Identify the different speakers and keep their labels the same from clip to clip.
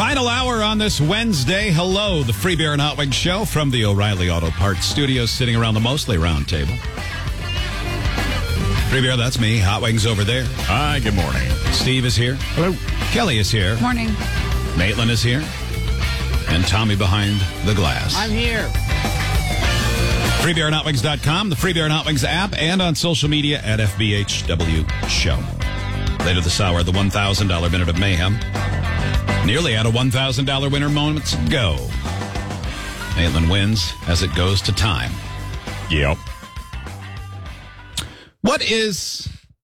Speaker 1: Final hour on this Wednesday. Hello, the Free Beer and Hot Wings Show from the O'Reilly Auto Parts Studios, sitting around the mostly round table. Free Beer, that's me. Hot Wings over there.
Speaker 2: Hi, good morning.
Speaker 1: Steve is here.
Speaker 3: Hello.
Speaker 1: Kelly is here.
Speaker 4: Morning.
Speaker 1: Maitland is here. And Tommy behind the glass.
Speaker 3: I'm here.
Speaker 1: FreeBeerandHotWings.com, the Free Beer and Hot Wings app, and on social media at FBHW Show. Later this hour, the $1,000 Minute of Mayhem. Nearly at a $1,000 winner moments ago. Maitland wins as it goes to time.
Speaker 2: Yep.
Speaker 1: What is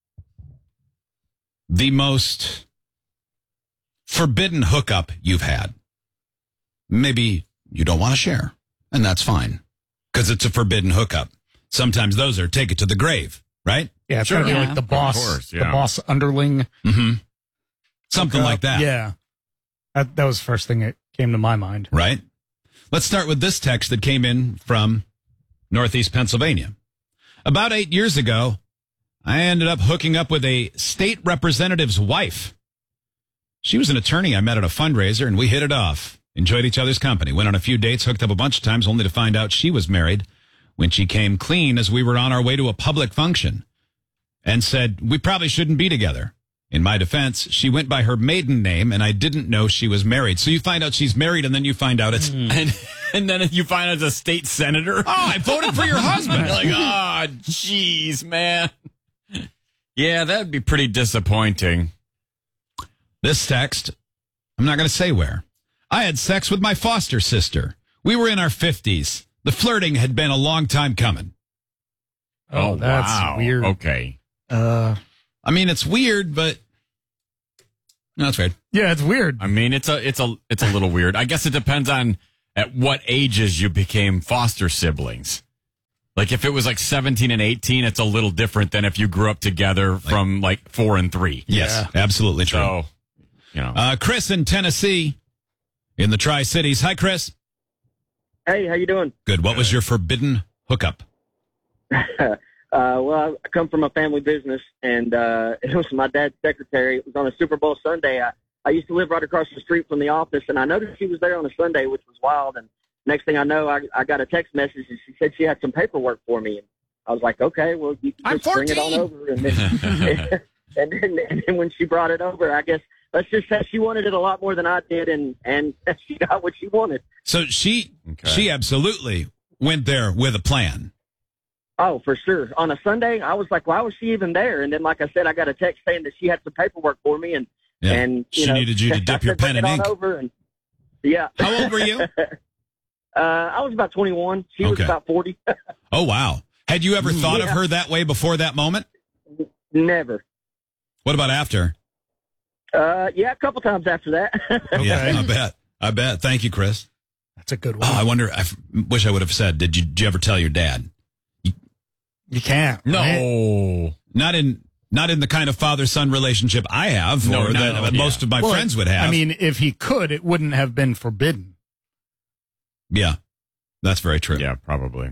Speaker 1: the most forbidden hookup you've had? Maybe you don't want to share, and that's fine, because it's a forbidden hookup. Sometimes those are take it to the grave, right?
Speaker 3: Yeah, it's gotta be like the boss, the boss underling.
Speaker 1: Mm-hmm. Something like that.
Speaker 3: Yeah. That was the first thing that came to my mind.
Speaker 1: Right? Let's start with this text that came in from Northeast Pennsylvania. About 8 years ago, I ended up hooking up with a state representative's wife. She was an attorney I met at a fundraiser, and we hit it off. Enjoyed each other's company. Went on a few dates, hooked up a bunch of times, only to find out she was married when she came clean as we were on our way to a public function and said, we probably shouldn't be together. In my defense, she went by her maiden name, and I didn't know she was married. So you find out she's married, and then you find out it's...
Speaker 2: And then you find out it's a state senator.
Speaker 1: Oh, I voted for your husband.
Speaker 2: You're like, oh, jeez, man. Yeah, that'd be pretty disappointing.
Speaker 1: This text, I'm not going to say where. I had sex with my foster sister. We were in our 50s. The flirting had been a long time coming.
Speaker 3: Oh, that's
Speaker 2: wow.
Speaker 3: weird.
Speaker 2: Okay.
Speaker 1: I mean, it's weird, but no, it's weird.
Speaker 3: Yeah, it's weird.
Speaker 2: I mean, it's a little weird. I guess it depends on at what ages you became foster siblings. Like if it was like 17 and 18, it's a little different than if you grew up together from like 4 and 3.
Speaker 1: Yes, absolutely true.
Speaker 2: So, you know.
Speaker 1: Chris in Tennessee in the Tri-Cities. Hi, Chris.
Speaker 5: Hey, how you doing?
Speaker 1: Good. What was your forbidden hookup?
Speaker 5: Well, I come from a family business, and it was my dad's secretary. It was on a Super Bowl Sunday. I used to live right across the street from the office, and I noticed she was there on a Sunday, which was wild. And next thing I know, I got a text message, and she said she had some paperwork for me. And I was like, okay, well, you can just bring it on over. And then, and then when she brought it over, I guess, let's just say she wanted it a lot more than I did, and she got what she wanted.
Speaker 1: So she absolutely went there with a plan.
Speaker 5: Oh, for sure. On a Sunday, I was like, why was she even there? And then, like I said, I got a text saying that she had some paperwork for me, and
Speaker 1: she needed you to dip your pen in ink.
Speaker 5: Over and, yeah.
Speaker 1: How old were you?
Speaker 5: I was about 21. She was about 40.
Speaker 1: Oh, wow. Had you ever thought of her that way before that moment?
Speaker 5: Never.
Speaker 1: What about after?
Speaker 5: Yeah, a couple times after that.
Speaker 1: Okay. Yeah, I bet. Thank you, Chris.
Speaker 3: That's a good one.
Speaker 1: Oh, I wonder, wish I would have said, did you ever tell your dad?
Speaker 3: You can't.
Speaker 2: No.
Speaker 3: Right?
Speaker 1: Not in the kind of father-son relationship I have, or that most of my friends would have.
Speaker 3: I mean, if he could, it wouldn't have been forbidden.
Speaker 1: Yeah, that's very true.
Speaker 2: Yeah, probably.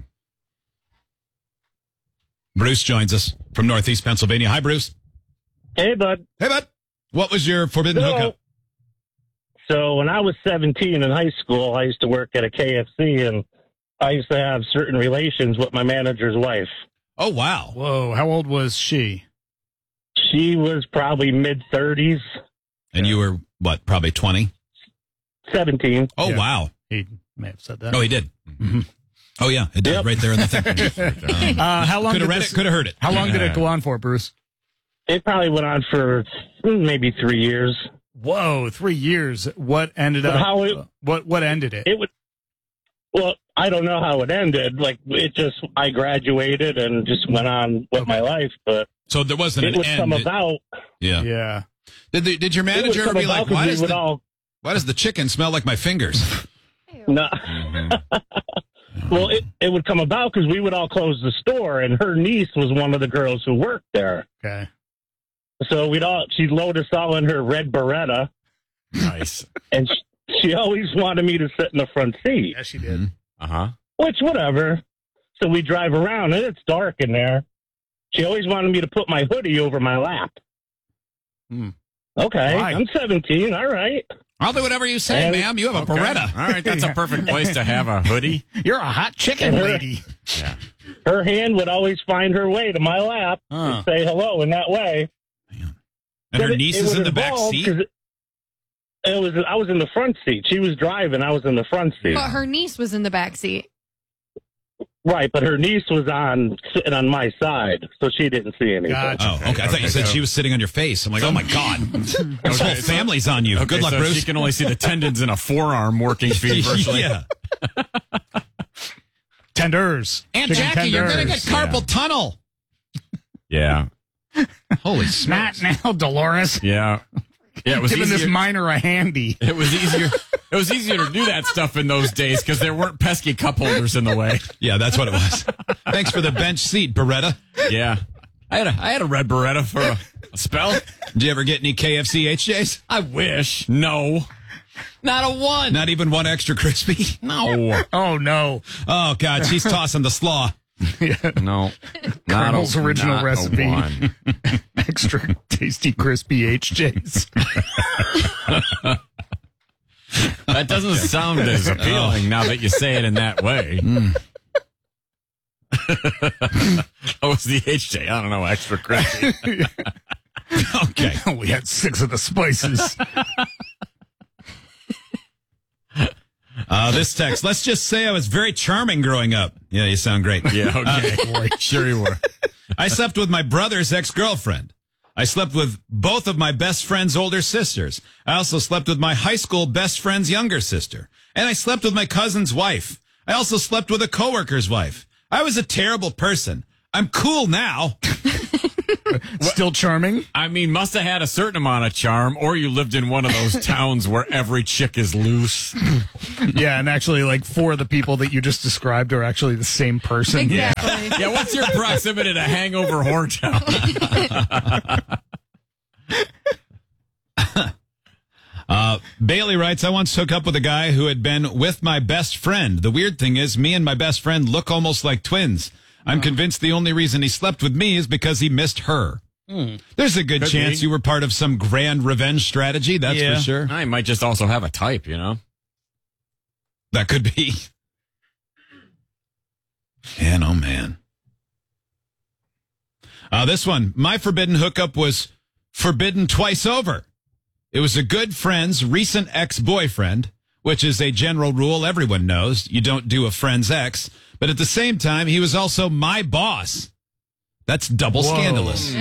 Speaker 1: Bruce joins us from Northeast Pennsylvania. Hi, Bruce.
Speaker 6: Hey, bud.
Speaker 1: Hey, bud. What was your forbidden hookup?
Speaker 6: So when I was 17 in high school, I used to work at a KFC, and I used to have certain relations with my manager's wife.
Speaker 1: Oh, wow.
Speaker 3: Whoa, how old was she?
Speaker 6: She was probably mid-30s.
Speaker 1: And you were, what, probably 20?
Speaker 6: 17.
Speaker 1: Oh,
Speaker 3: Yeah.
Speaker 1: wow.
Speaker 3: He may have said that.
Speaker 1: Oh, he did. Mm-hmm. Oh, yeah, it did, right there in the thing.
Speaker 3: How long
Speaker 1: could have read it, could have heard it.
Speaker 3: How long did it go on for, Bruce?
Speaker 6: It probably went on for maybe 3 years.
Speaker 3: Whoa, 3 years. What ended up? What ended it?
Speaker 6: Well, I don't know how it ended. Like, I graduated and just went on with my life. But
Speaker 1: so there wasn't an end.
Speaker 6: It would come about.
Speaker 1: Yeah.
Speaker 3: Yeah.
Speaker 1: Did your manager ever be like, why does the chicken smell like my fingers?
Speaker 6: No. Well, it would come about because we would all close the store, and her niece was one of the girls who worked there.
Speaker 3: Okay.
Speaker 6: So she'd load us all in her red Beretta.
Speaker 2: Nice.
Speaker 6: And she always wanted me to sit in the front seat.
Speaker 3: Yeah, she did.
Speaker 1: Mm-hmm.
Speaker 2: Uh-huh.
Speaker 6: Which, whatever. So we drive around, and it's dark in there. She always wanted me to put my hoodie over my lap.
Speaker 3: Hmm.
Speaker 6: Okay,
Speaker 3: Why?
Speaker 6: I'm 17. All right.
Speaker 1: I'll do whatever you say, ma'am. You have a Beretta.
Speaker 2: All right, that's a perfect place to have a hoodie.
Speaker 3: You're a hot chicken lady.
Speaker 2: Yeah.
Speaker 6: Her hand would always find her way to my lap and say hello in that way.
Speaker 1: And her niece is in the back seat?
Speaker 6: I was in the front seat. She was driving. I was in the front seat.
Speaker 4: But her niece was in the back seat.
Speaker 6: Right, but her niece was sitting on my side, so she didn't see anything.
Speaker 3: Gotcha.
Speaker 1: Oh, okay. I thought you said she was sitting on your face. I'm like, oh, my God. This whole family's on you.
Speaker 2: Okay,
Speaker 1: Good luck,
Speaker 2: so
Speaker 1: Bruce.
Speaker 2: she can only see the tendons in a forearm working feverishly.
Speaker 1: Yeah.
Speaker 3: Tenders.
Speaker 1: Aunt
Speaker 3: Chicken
Speaker 1: Jackie, you're going to get
Speaker 3: tenders.
Speaker 1: carpal tunnel.
Speaker 2: Yeah.
Speaker 1: Holy
Speaker 3: Not
Speaker 1: smokes.
Speaker 3: now, Dolores.
Speaker 2: Yeah. Yeah, it was
Speaker 3: Giving
Speaker 2: easier.
Speaker 3: this minor a handy.
Speaker 2: It was easier. It was easier to do that stuff in those days because there weren't pesky cup holders in the way.
Speaker 1: Yeah, that's what it was. Thanks for the bench seat, Beretta.
Speaker 2: Yeah. I had a red Beretta for a spell.
Speaker 1: Did you ever get any KFC HJs?
Speaker 2: I wish. No. Not a one.
Speaker 1: Not even one extra crispy?
Speaker 2: No.
Speaker 3: Oh, no.
Speaker 1: Oh, God, she's tossing the slaw.
Speaker 2: No.
Speaker 3: Colonel's original
Speaker 2: not a
Speaker 3: recipe.
Speaker 2: one.
Speaker 3: Extra tasty, crispy HJs.
Speaker 2: That doesn't sound as appealing now that you say it in that way. Oh, it's the HJ. I don't know. Extra crispy.
Speaker 1: Okay.
Speaker 3: We had 6 of the spices.
Speaker 1: This text, let's just say I was very charming growing up. Yeah, you sound great.
Speaker 2: Yeah, okay. Sure you were.
Speaker 1: I slept with my brother's ex-girlfriend. I slept with both of my best friend's older sisters. I also slept with my high school best friend's younger sister. And I slept with my cousin's wife. I also slept with a coworker's wife. I was a terrible person. I'm cool now.
Speaker 3: Still charming?
Speaker 2: I mean, must have had a certain amount of charm, or you lived in one of those towns where every chick is loose.
Speaker 3: Yeah, and actually, like, 4 of the people that you just described are actually the same person.
Speaker 4: Exactly.
Speaker 2: Yeah, what's your proximity to Hangover Whore Town?
Speaker 1: Bailey writes, I once hooked up with a guy who had been with my best friend. The weird thing is, me and my best friend look almost like twins. I'm convinced the only reason he slept with me is because he missed her. There's a good chance you were part of some grand revenge strategy, that's for sure.
Speaker 2: I might just also have a type, you know?
Speaker 1: That could be. Man, oh man. This one, my forbidden hookup was forbidden twice over. It was a good friend's recent ex-boyfriend, which is a general rule everyone knows. You don't do a friend's ex. But at the same time, he was also my boss. That's double scandalous.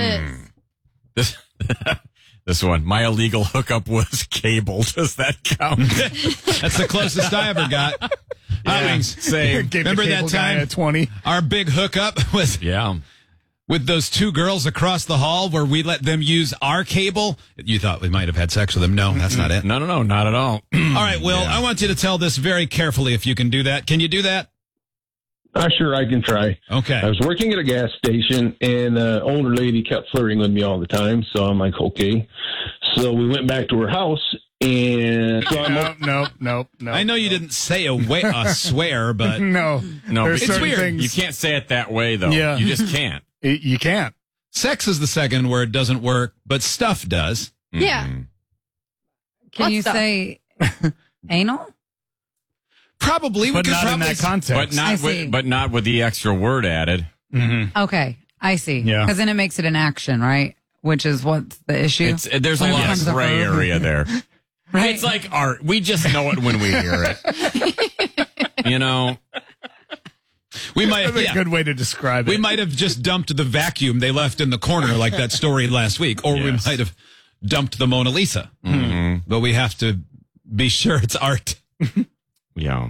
Speaker 2: This one, my illegal hookup was cable. Does that count?
Speaker 1: That's the closest I ever got.
Speaker 2: Same.
Speaker 1: Remember that time
Speaker 3: at 20?
Speaker 1: Our big hookup was with those 2 girls across the hall where we let them use our cable. You thought we might have had sex with them. No, that's not it.
Speaker 2: No, not at all.
Speaker 1: All right, Will, I want you to tell this very carefully if you can do that. Can you do that?
Speaker 7: Sure, I can try.
Speaker 1: Okay.
Speaker 7: I was working at a gas station, and an older lady kept flirting with me all the time, so I'm like, okay. So we went back to her house, and... So
Speaker 3: No.
Speaker 1: I know you didn't say a swear, but...
Speaker 3: No. There's
Speaker 2: it's
Speaker 3: certain
Speaker 2: weird.
Speaker 3: things-
Speaker 2: You can't say it that way, though.
Speaker 3: Yeah.
Speaker 2: You just can't.
Speaker 3: You can't.
Speaker 1: Sex is the second word, doesn't work, but stuff does.
Speaker 4: Yeah.
Speaker 8: Can
Speaker 4: What
Speaker 8: you
Speaker 4: stuff?
Speaker 8: say anal?
Speaker 1: Probably.
Speaker 3: But
Speaker 1: we could
Speaker 3: not in
Speaker 1: probably
Speaker 3: that context.
Speaker 2: But not with the extra word added.
Speaker 8: Okay, I see.
Speaker 3: Yeah.
Speaker 8: Because then it makes it an action, right? Which is what's the issue?
Speaker 2: There's a
Speaker 8: When it
Speaker 2: lot of
Speaker 8: becomes a
Speaker 2: gray
Speaker 8: verb.
Speaker 2: area there.
Speaker 8: Right.
Speaker 2: It's like art. We just know it when we hear it. You know?
Speaker 1: We might,
Speaker 3: That's a good way to describe it.
Speaker 1: we might have just dumped the vacuum they left in the corner like that story last week, or we
Speaker 2: Yes.
Speaker 1: might have dumped the Mona Lisa. But we have to be sure it's art.
Speaker 2: Yeah.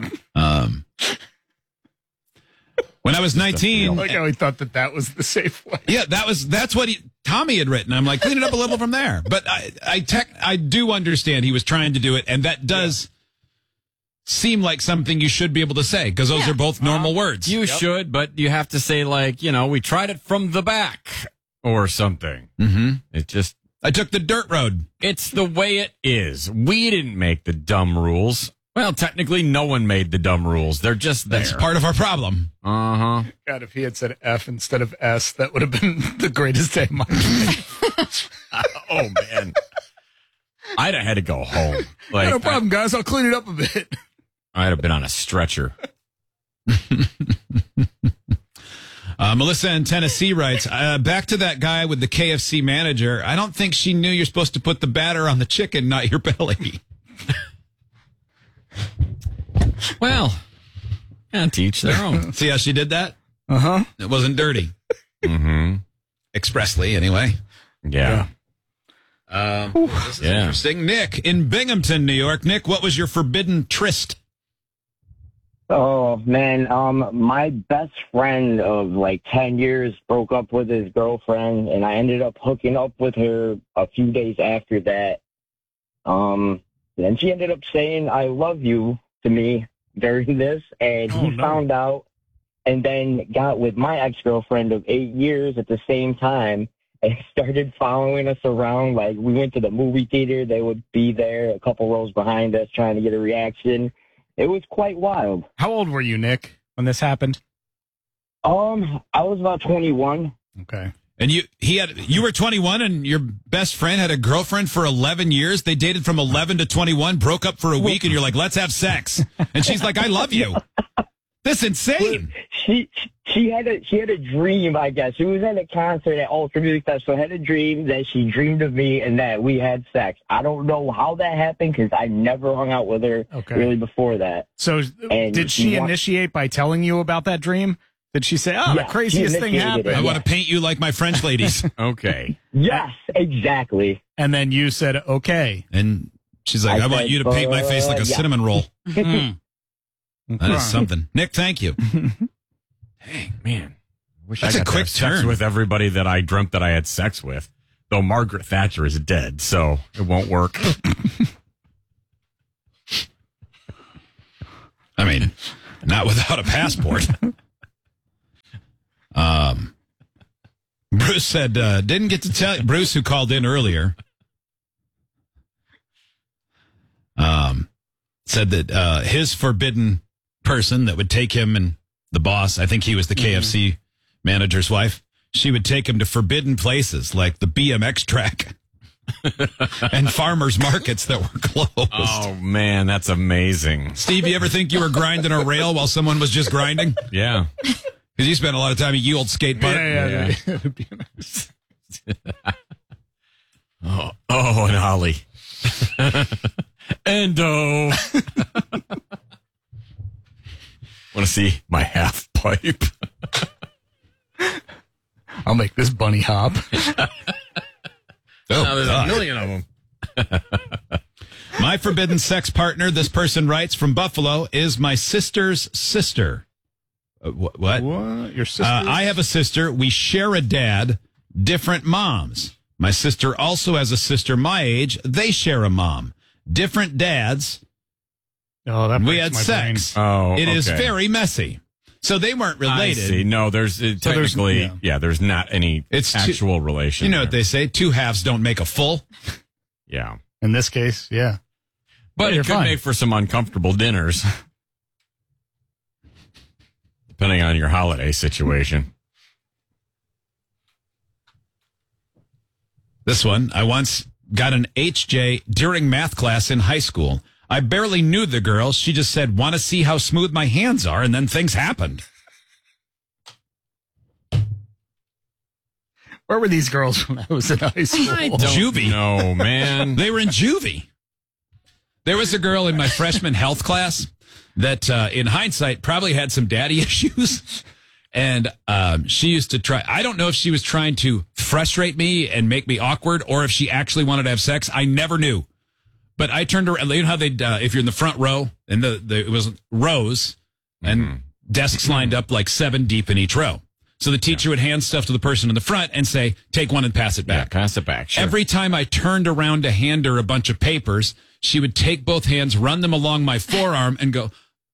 Speaker 1: When I was 19,
Speaker 3: like how he thought that was the safe way.
Speaker 1: yeah, that's what Tommy had written. I'm like, clean it up a little from there. But I do understand he was trying to do it, and that does seem like something you should be able to say because those are both normal words.
Speaker 2: You should, but you have to say, like, you know, we tried it from the back or something.
Speaker 1: Mm-hmm.
Speaker 2: It just,
Speaker 1: I took the dirt road.
Speaker 2: it's the way it is. We didn't make the dumb rules. Well, technically, no one made the dumb rules. They're just there.
Speaker 1: That's part of our problem.
Speaker 2: Uh-huh.
Speaker 3: God, if he had said F instead of S, that would have been the greatest day of my life.
Speaker 2: Oh, man. I'd have had to go home. Like,
Speaker 3: no problem, guys. I'll clean it up a bit.
Speaker 2: I'd have been on a stretcher.
Speaker 1: Melissa in Tennessee writes, back to that guy with the KFC manager. I don't think she knew you're supposed to put the batter on the chicken, not your belly.
Speaker 2: Well, yeah, teach their own.
Speaker 1: See how she did that?
Speaker 3: Uh-huh.
Speaker 1: It wasn't dirty.
Speaker 2: Mm-hmm.
Speaker 1: Expressly, anyway.
Speaker 2: Yeah.
Speaker 1: This is interesting. Nick in Binghamton, New York. Nick, what was your forbidden tryst?
Speaker 9: Oh, man. My best friend of like 10 years broke up with his girlfriend, and I ended up hooking up with her a few days after that. Then she ended up saying, I love you to me during this, and he found out and then got with my ex-girlfriend of 8 years at the same time and started following us around. Like, we went to the movie theater. They would be there a couple rows behind us trying to get a reaction. It was quite wild.
Speaker 3: How old were you, Nick, when this happened?
Speaker 9: I was about 21.
Speaker 3: Okay.
Speaker 1: And you were 21 and your best friend had a girlfriend for 11 years. They dated from 11 to 21, broke up for a week, and you're like, let's have sex. And she's like, I love you. That's insane.
Speaker 9: She had a dream, I guess. She was at a concert at Ultra Music Festival, had a dream that she dreamed of me and that we had sex. I don't know how that happened because I never hung out with her really before that.
Speaker 3: So did she initiate by telling you about that dream? Did she say, the craziest thing happened?
Speaker 1: I want to paint you like my French ladies.
Speaker 2: Okay.
Speaker 9: Yes, exactly.
Speaker 3: And then you said, okay.
Speaker 1: And she's like, I want you to paint my face like a cinnamon roll. That is something. Nick, thank you.
Speaker 2: Dang, man. Wish
Speaker 1: That's
Speaker 2: I got
Speaker 1: a quick
Speaker 2: to have sex
Speaker 1: turn.
Speaker 2: with everybody that I dreamt that I had sex with. Though Margaret Thatcher is dead, so it won't work.
Speaker 1: I mean, not without a passport. Bruce said, didn't get to tell you. Bruce, who called in earlier, said that his forbidden person that would take him and the boss, I think he was the KFC manager's wife, she would take him to forbidden places like the BMX track and farmers markets that were closed.
Speaker 2: Oh, man, that's amazing.
Speaker 1: Steve, you ever think you were grinding a rail while someone was just grinding?
Speaker 2: Yeah.
Speaker 1: Because you spent a lot of time at Ye Old Skate Park.
Speaker 2: Yeah. Oh, and Holly. Endo. Want to see my half pipe?
Speaker 3: I'll make this bunny hop.
Speaker 2: There's a million of them.
Speaker 1: My forbidden sex partner, this person writes from Buffalo, is my sister's sister. What?
Speaker 3: Your sister?
Speaker 1: I have a sister. We share a dad, different moms. My sister also has a sister my age. They share a mom. Different dads.
Speaker 3: Oh, that
Speaker 1: we
Speaker 3: breaks
Speaker 1: had
Speaker 3: my
Speaker 1: sex.
Speaker 3: brain.
Speaker 2: Oh,
Speaker 1: It is
Speaker 2: okay.
Speaker 1: very messy. So they weren't related.
Speaker 2: I see. No, there's technically, there's not any actual relation.
Speaker 1: You know what they say? Two halves don't make a full.
Speaker 2: Yeah.
Speaker 3: In this case, yeah.
Speaker 2: But
Speaker 3: you're
Speaker 2: it could
Speaker 3: fine.
Speaker 2: make for some uncomfortable dinners. Depending on your holiday situation.
Speaker 1: This one, I once got an HJ during math class in high school. I barely knew the girl. She just said, want to see how smooth my hands are, and then things happened.
Speaker 3: Where were these girls when I was in high school?
Speaker 1: Juvie.
Speaker 2: No, man.
Speaker 1: They were in juvie. There was a girl in my freshman health class that, in hindsight, probably had some daddy issues. And she used to try. I don't know if she was trying to frustrate me and make me awkward or if she actually wanted to have sex. I never knew. But I turned around. You know how they'd, if you're in the front row, and it was rows and desks lined up like 7 deep in each row. So the teacher would hand stuff to the person in the front and say, take one and pass it back.
Speaker 2: Yeah, pass it back. Sure.
Speaker 1: Every time I turned around to hand her a bunch of papers, she would take both hands, run them along my forearm, and go,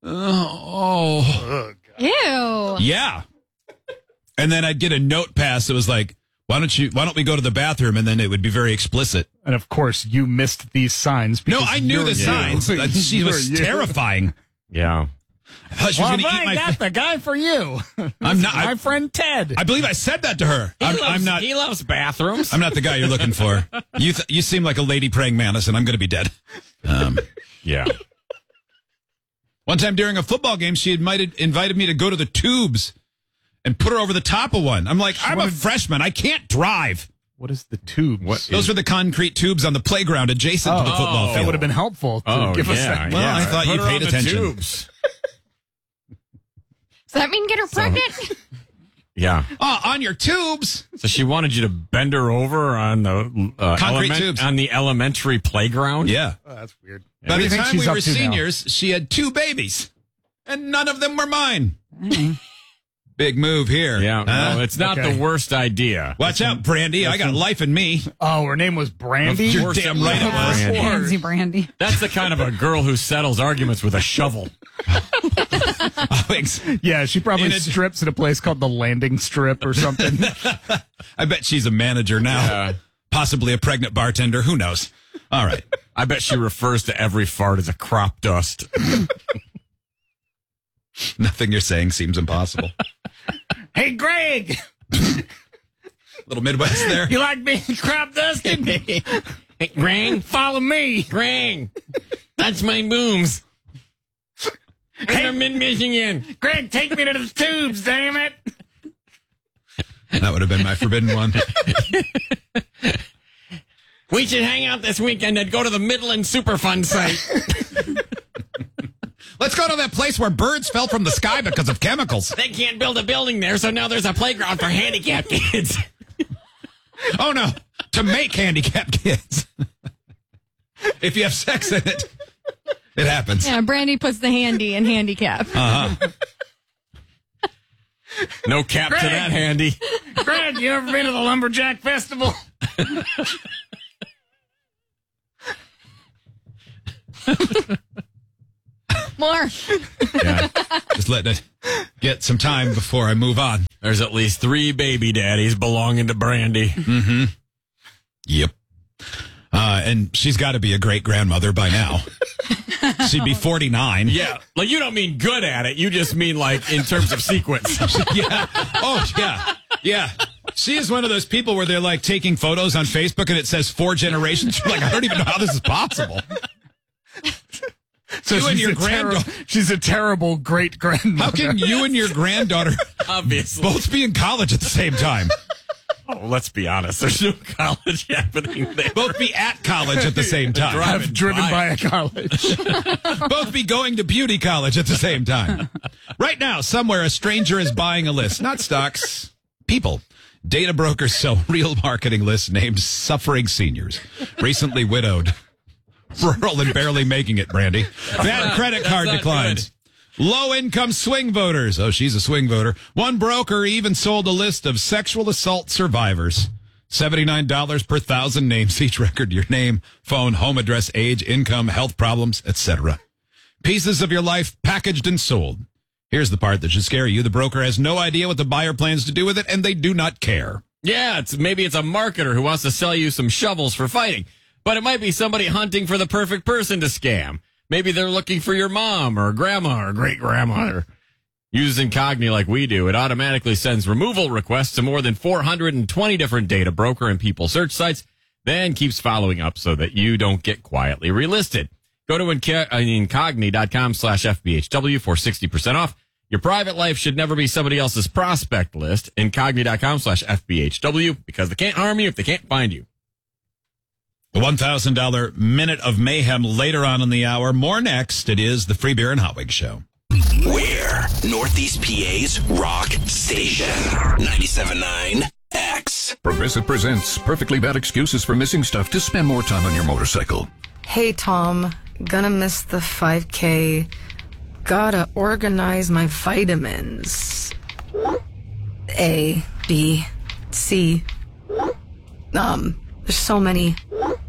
Speaker 1: oh.
Speaker 4: Ew.
Speaker 1: Yeah. And then I'd get a note pass that was like, why don't we go to the bathroom? And then it would be very explicit.
Speaker 3: And of course, you missed these signs.
Speaker 1: No, I knew the signs. She was terrifying.
Speaker 2: Yeah.
Speaker 1: I thought she was going to eat my
Speaker 3: got the guy for you.
Speaker 1: I'm not.
Speaker 3: My friend Ted.
Speaker 1: I believe I said that to her. I'm not.
Speaker 2: He loves bathrooms.
Speaker 1: I'm not the guy you're looking for. You seem like a lady praying mantis, and I'm going to be dead.
Speaker 2: Yeah.
Speaker 1: One time during a football game, she invited me to go to the tubes and put her over the top of one. I'm like, I'm a freshman. I can't drive.
Speaker 3: What is the tube?
Speaker 1: Those are the concrete tubes on the playground adjacent to the football field.
Speaker 3: That would have been helpful to give us that.
Speaker 1: Well, I thought you paid attention.
Speaker 2: Tubes.
Speaker 4: Does that mean get her pregnant?
Speaker 2: Yeah.
Speaker 1: Oh, on your tubes.
Speaker 2: So she wanted you to bend her over on the
Speaker 1: concrete tubes
Speaker 2: on the elementary playground.
Speaker 1: Yeah.
Speaker 3: Oh, that's weird.
Speaker 1: By the time we were seniors, she had 2 babies, and none of them were mine. Big move here.
Speaker 2: Yeah. No, it's not the worst idea.
Speaker 1: Watch out, Brandy. I got life in me.
Speaker 3: Oh, her name was Brandy?
Speaker 1: You're damn right it was.
Speaker 8: Pansy Brandy.
Speaker 2: That's the kind of a girl who settles arguments with a shovel.
Speaker 3: Yeah, she probably strips at a place called the Landing Strip or something.
Speaker 1: I bet she's a manager now. Possibly a pregnant bartender. Who knows? All right.
Speaker 2: I bet she refers to every fart as a crop dust.
Speaker 1: Nothing you're saying seems impossible.
Speaker 3: Hey, Greg!
Speaker 1: Little Midwest there.
Speaker 3: You like being crop dusted?
Speaker 2: Hey, Greg,
Speaker 3: follow me.
Speaker 2: Greg, that's my booms. I'm in Michigan.
Speaker 3: Greg, take me to the tubes, damn it.
Speaker 1: That would have been my forbidden one.
Speaker 2: We should hang out this weekend and go to the Midland Superfund site.
Speaker 1: Let's go to that place where birds fell from the sky because of chemicals.
Speaker 2: They can't build a building there, so now there's a playground for handicapped kids.
Speaker 1: Oh, no. To make handicapped kids. If you have sex in it, it happens.
Speaker 4: Yeah, Brandy puts the handy in handicap.
Speaker 1: Uh-huh.
Speaker 2: No cap to that handy.
Speaker 3: Greg, you ever been to the Lumberjack Festival?
Speaker 4: More.
Speaker 2: Yeah.
Speaker 1: Just letting it get some time before I move on.
Speaker 2: There's at least 3 baby daddies belonging to Brandy.
Speaker 1: Mm-hmm. Yep. And she's got to be a great grandmother by now. She'd be 49.
Speaker 2: Yeah. Like, you don't mean good at it. You just mean, like, in terms of sequence.
Speaker 1: Yeah. Oh, yeah. Yeah. She is one of those people where they're, like, taking photos on Facebook and it says 4 generations. You're like, I don't even know how this is possible.
Speaker 3: So
Speaker 1: you and your granddaughter.
Speaker 3: She's a terrible great grandmother.
Speaker 1: How can you and your granddaughter
Speaker 2: obviously
Speaker 1: both be in college at the same time?
Speaker 2: Oh, let's be honest. There's no college happening there.
Speaker 1: Both be at college at the same time.
Speaker 3: I've driven by a college.
Speaker 1: Both be going to beauty college at the same time. Right now, somewhere a stranger is buying a list. Not stocks, people. Data brokers sell real marketing lists named Suffering Seniors. Recently widowed. Rural and barely making it, Brandy. Bad credit card declines. Low-income swing voters. Oh, she's a swing voter. One broker even sold a list of sexual assault survivors. $79 per 1,000 names. Each record your name, phone, home address, age, income, health problems, etc. Pieces of your life packaged and sold. Here's the part that should scare you. The broker has no idea what the buyer plans to do with it, and they do not care.
Speaker 2: Yeah, maybe it's a marketer who wants to sell you some shovels for fighting. But it might be somebody hunting for the perfect person to scam. Maybe they're looking for your mom or grandma or great-grandmother. Use Incogni like we do. It automatically sends removal requests to more than 420 different data broker and people search sites, then keeps following up so that you don't get quietly relisted. Go to Incogni.com/FBHW for 60% off. Your private life should never be somebody else's prospect list. Incogni.com/FBHW, because they can't harm you if they can't find you.
Speaker 1: The $1,000 Minute of Mayhem later on in the hour. More next. It is the Free Beer and Hot Wings Show.
Speaker 10: We're Northeast PA's rock station. 97.9 X.
Speaker 11: Progressive presents perfectly bad excuses for missing stuff to spend more time on your motorcycle.
Speaker 12: Hey, Tom. Gonna miss the 5K. Gotta organize my vitamins. A, B, C. There's so many.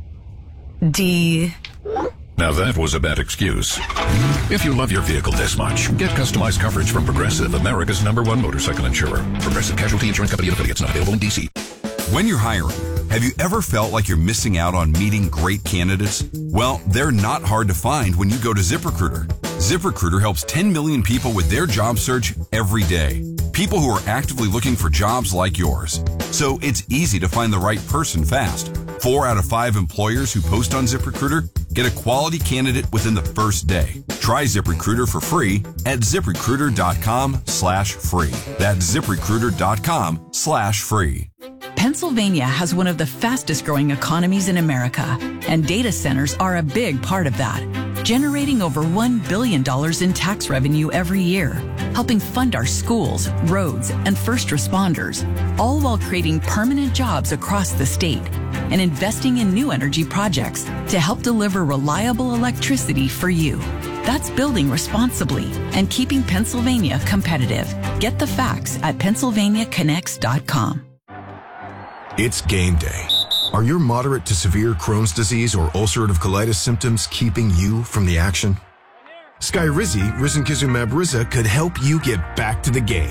Speaker 12: D.
Speaker 11: Now that was a bad excuse. If you love your vehicle this much, get customized coverage from Progressive, America's #1 motorcycle insurer. Progressive Casualty Insurance Company and affiliates, not available in D.C.
Speaker 13: When you're hiring, have you ever felt like you're missing out on meeting great candidates? Well, they're not hard to find when you go to ZipRecruiter. ZipRecruiter helps 10 million people with their job search every day. People who are actively looking for jobs like yours. So it's easy to find the right person fast. 4 out of 5 employers who post on ZipRecruiter get a quality candidate within the first day. Try ZipRecruiter for free at ZipRecruiter.com/free. That's ZipRecruiter.com/free.
Speaker 14: Pennsylvania has one of the fastest growing economies in America, and data centers are a big part of that, generating over $1 billion in tax revenue every year, helping fund our schools, roads, and first responders, all while creating permanent jobs across the state and investing in new energy projects to help deliver reliable electricity for you. That's building responsibly and keeping Pennsylvania competitive. Get the facts at PennsylvaniaConnects.com.
Speaker 15: It's game day. Are your moderate to severe Crohn's disease or ulcerative colitis symptoms keeping you from the action? Skyrizi, risankizumab Riza, could help you get back to the game.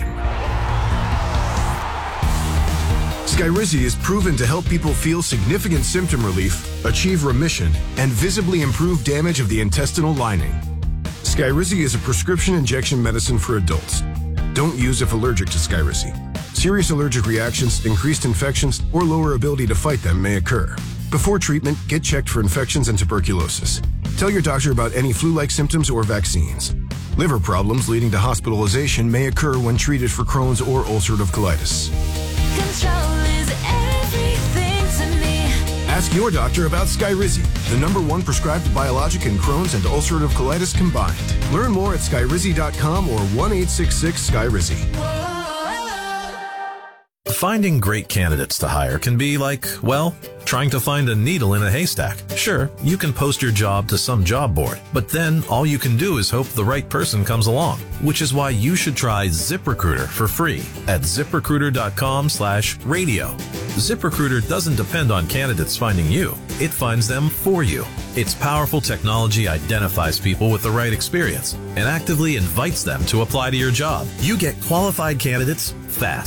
Speaker 15: Skyrizi is proven to help people feel significant symptom relief, achieve remission, and visibly improve damage of the intestinal lining. Skyrizi is a prescription injection medicine for adults. Don't use if allergic to Skyrizi. Serious allergic reactions, increased infections, or lower ability to fight them may occur. Before treatment, get checked for infections and tuberculosis. Tell your doctor about any flu-like symptoms or vaccines. Liver problems leading to hospitalization may occur when treated for Crohn's or ulcerative colitis.
Speaker 16: Control is everything to me.
Speaker 15: Ask your doctor about Skyrizi, the #1 prescribed biologic in Crohn's and ulcerative colitis combined. Learn more at skyrizi.com or 1-866-SKYRIZI.
Speaker 17: Finding great candidates to hire can be like, well, trying to find a needle in a haystack. Sure, you can post your job to some job board, but then all you can do is hope the right person comes along, which is why you should try ZipRecruiter for free at ZipRecruiter.com/radio. ZipRecruiter doesn't depend on candidates finding you. It finds them for you. Its powerful technology identifies people with the right experience and actively invites them to apply to your job. You get qualified candidates fast.